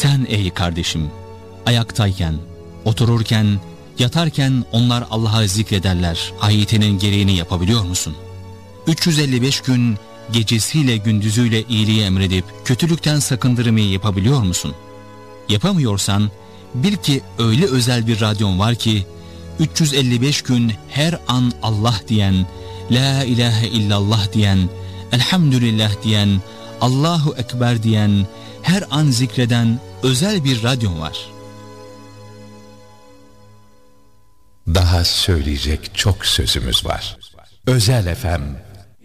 Sen ey kardeşim, ayaktayken, otururken, yatarken onlar Allah'a zikrederler ayetinin gereğini yapabiliyor musun? 355 gün gecesiyle gündüzüyle iyiliği emredip kötülükten sakındırmayı yapabiliyor musun? Yapamıyorsan bil ki öyle özel bir radyon var ki 355 gün her an Allah diyen, La ilahe illallah diyen, Elhamdülillah diyen, Allahu Ekber diyen, her an zikreden özel bir radyon var. Daha söyleyecek çok sözümüz var. Özel FM